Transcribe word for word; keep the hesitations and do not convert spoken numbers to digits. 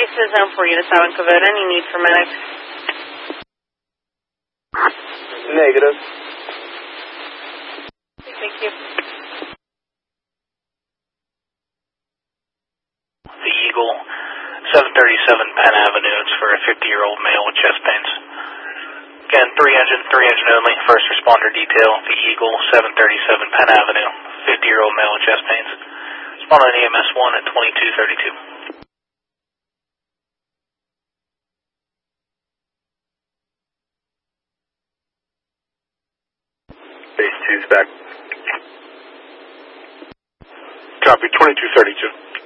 This is home for Unit seven, Cavota. Any need for medics? Negative. Thank you. The Eagle, seven thirty-seven Penn Avenue. It's for a fifty-year-old male with chest pains. Again, three engine, three engine only, first responder detail. The Eagle, seven thirty-seven Penn Avenue, fifty-year-old male with chest pains. Respond on E M S one at twenty-two thirty-two. Base two's back. Copy, twenty-two thirty-two.